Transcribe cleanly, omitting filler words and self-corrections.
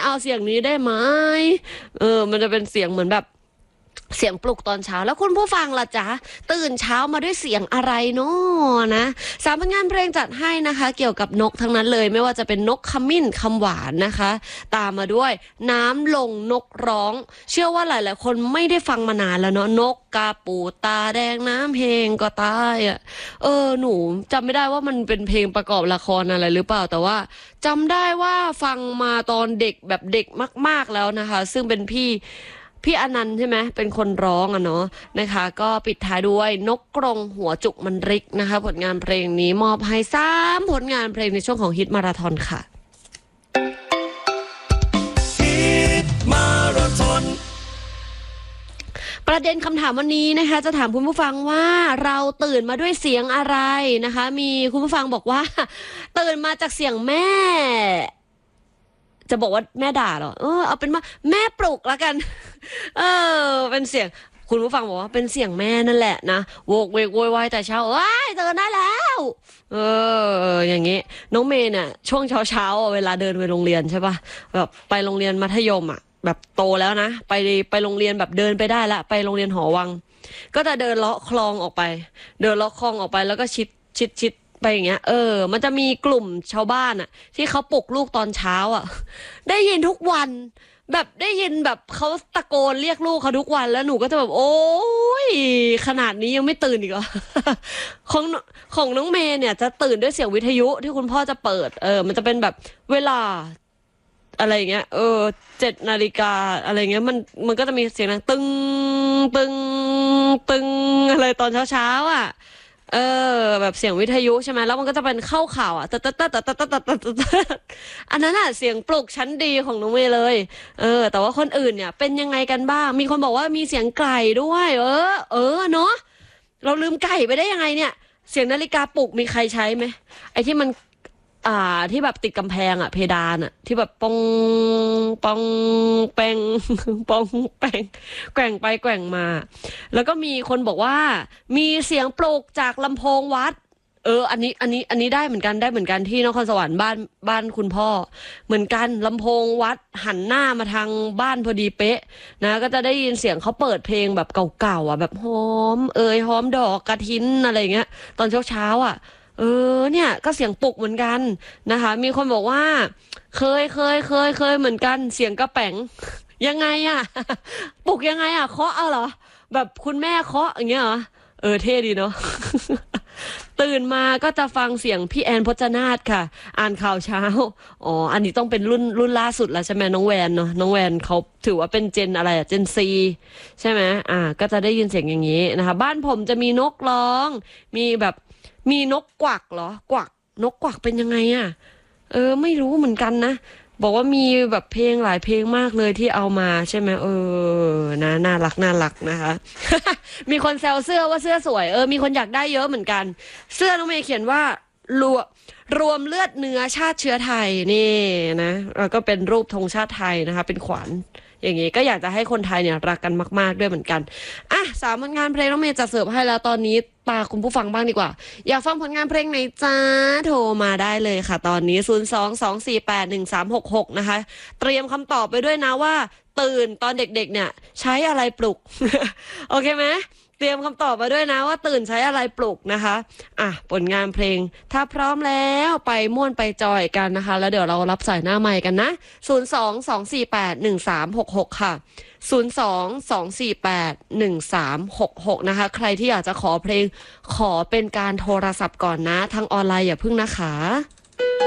เอาเสียงนี้ได้ไหมมันจะเป็นเสียงเหมือนแบบเสียงปลุกตอนเช้าแล้วคุณผู้ฟังล่ะจ๊ะตื่นเช้ามาด้วยเสียงอะไรเนาะนะ3 ผลงานเพลงจัดให้นะคะเกี่ยวกับนกทั้งนั้นเลยไม่ว่าจะเป็นนกขมิ้นคำหวานนะคะตามมาด้วยน้ำลงนกร้องเชื่อว่าหลายๆคนไม่ได้ฟังมานานแล้วเนาะนกกาปูตาแดงน้ำเพลงก็ตายอ่ะหนูจำไม่ได้ว่ามันเป็นเพลงประกอบละครอะไรหรือเปล่าแต่ว่าจำได้ว่าฟังมาตอนเด็กแบบเด็กมากๆแล้วนะคะซึ่งเป็นพี่อนันต์ใช่ไหมเป็นคนร้องเนาะนะคะก็ปิดท้ายด้วยนกกรงหัวจุกมันริกนะคะผลงานเพลงนี้มอบให้3 ผลงานเพลงในช่วงของฮิตมาราธอนค่ะฮิตมาราธอนประเด็นคำถามวันนี้นะคะจะถามคุณผู้ฟังว่าเราตื่นมาด้วยเสียงอะไรนะคะมีคุณผู้ฟังบอกว่าตื่นมาจากเสียงแม่จะบอกว่าแม่ด่าเหรอเอาเป็นว่าแม่ปลุกแล้วกันเป็นเสียงคุณผู้ฟังบอกว่าเป็นเสียงแม่นั่นแหละนะโวกเวกโวยวายแต่เช้าตื่นได้แล้วอย่างงี้น้องเมย์เนี่ยช่วงเช้าเวลาเดินไปโรงเรียนใช่ป่ะแบบไปโรงเรียนมัธยมอ่ะแบบโตแล้วนะไปโรงเรียนแบบเดินไปได้ละไปโรงเรียนหอวังก็จะเดินเลาะคลองออกไปแล้วก็ชิดไปอย่างเงี้ยมันจะมีกลุ่มชาวบ้านอ่ะที่เขาปลุกลูกตอนเช้าอ่ะได้ยินทุกวันแบบได้ยินแบบเขาตะโกนเรียกลูกเขาทุกวันแล้วหนูก็จะแบบโอ๊ยขนาดนี้ยังไม่ตื่นอีกเหรอ ของน้องเมย์เนี่ยจะตื่นด้วยเสียงวิทยุที่คุณพ่อจะเปิดมันจะเป็นแบบเวลาอะไรเงี้ย7 นาฬิกาอะไรเงี้ยมันก็จะมีเสียงนะตึงตึงตึงอะไรตอนเช้าอ่ะแบบเสียงวิทยุใช่ไหมแล้วมันก็จะเป็นเข้าข่าวอ่ะอันนั้นอ่ะเสียงปลุกชั้นดีของน้องเมย์เลยแต่ว่าคนอื่นเนี่ยเป็นยังไงกันบ้างมีคนบอกว่ามีเสียงไก่ด้วยเนาะเราลืมไก่ไปได้ยังไงเนี่ยเสียงนาฬิกาปลุกมีใครใช้ไหมไอ้ที่มันที่แบบติดกำแพงอ่ะเพดานอ่ะที่แบบปองปองแปงปองแปงแกว่งไปแกว่งมาแล้วก็มีคนบอกว่ามีเสียงปลุกจากลำโพงวัดอันนี้ได้เหมือนกันที่นครสวรรค์บ้านคุณพ่อเหมือนกันลำโพงวัดหันหน้ามาทางบ้านพอดีเป๊ะนะก็จะได้ยินเสียงเขาเปิดเพลงแบบเก่าๆอ่ะแบบหอมดอกกระถินอะไรเงี้ยตอนเช้าอ่ะเนี่ยก็เสียงปลุกเหมือนกันนะคะมีคนบอกว่าเคยเหมือนกันเสียงกระแป๋งยังไงอ่ะ ปลุกยังไงอ่ะเคาะเอาเหรอแบบคุณแม่เคาะอย่างเงี้ยเหรอเท่ดีเนาะ ตื่นมาก็จะฟังเสียงพี่แอนพจนาถค่ะอ่านข่าวเช้าอันนี้ต้องเป็นรุ่นล่าสุดแล้วใช่ไหมน้องแวนเนาะน้องแวนเขาถือว่าเป็นเจนอะไรเจนซีใช่ไหมก็จะได้ยินเสียงอย่างนี้นะคะบ้านผมจะมีนกร้องมีนกกวักเหรอนกกวักเป็นยังไงอ่ะไม่รู้เหมือนกันนะบอกว่ามีแบบเพลงหลายเพลงมากเลยที่เอามาใช่ไหมนะน่ารักนะคะ มีคนแซวเสื้อว่าเสื้อสวยมีคนอยากได้เยอะเหมือนกันเสื้อน้องเมย์เขียนว่ารวมเลือดเนื้อชาติเชื้อไทยนี่นะแล้วก็เป็นรูปธงชาติไทยนะคะเป็นขวัญอย่างงี้ก็อยากจะให้คนไทยเนี่ยรักกันมากๆด้วยเหมือนกัน3 ผลงานเพลงน้องเมย์จะเสิร์ฟให้แล้วตอนนี้ตาคุณผู้ฟังบ้างดีกว่าอยากฟังผลงานเพลงไหนจ้าโทรมาได้เลยค่ะตอนนี้022481366นะคะเตรียมคำตอบไปด้วยนะว่าตื่นตอนเด็กๆเนี่ยใช้อะไรปลุก โอเคไหมเตรียมคำตอบมาด้วยนะว่าตื่นใช้อะไรปลุกนะคะผลงานเพลงถ้าพร้อมแล้วไปม่วนไปจอยกันนะคะแล้วเดี๋ยวเรารับสายหน้าใหม่กันนะ022481366ค่ะ022481366นะคะใครที่อยากจะขอเพลงขอเป็นการโทรศัพท์ก่อนนะทางออนไลน์อย่าพึ่งนะคะ